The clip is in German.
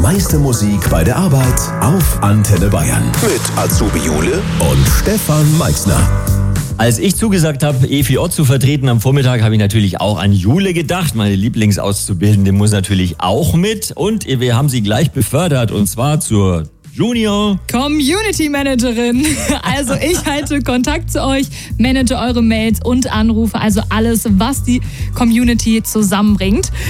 meiste Musik bei der Arbeit auf Antenne Bayern. Mit Azubi Jule und Stefan Meixner. Als ich zugesagt habe, Efi Ott zu vertreten am Vormittag, habe ich natürlich auch an Jule gedacht. Meine Lieblingsauszubildende muss natürlich auch mit. Und wir haben sie gleich befördert, und zwar zur Junior Community Managerin. Also ich halte Kontakt zu euch, manage eure Mails und Anrufe, also alles, was die Community zusammenbringt.